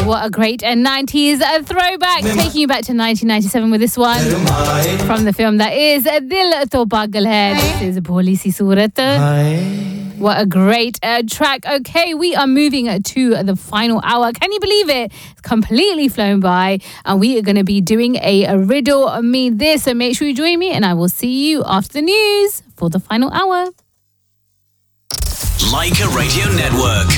What a great 90s throwback, taking you back to 1997 with this one from the film that is Dil To Pagal Hai. This is Bholi Si Surat. What a great track. Okay, we are moving to the final hour. Can you believe it? It's completely flown by, and we are going to be doing a riddle me this. So make sure you join me, and I will see you after the news for the final hour. Leica Radio Network.